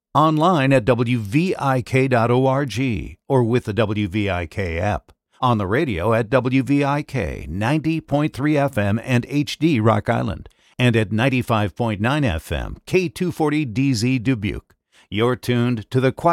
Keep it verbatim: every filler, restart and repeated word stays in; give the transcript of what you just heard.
online at W V I K dot org or with the W V I K app. On the radio at W V I K ninety point three F M and H D Rock Island, and at ninety-five point nine F M K two forty D Z Dubuque. You're tuned to the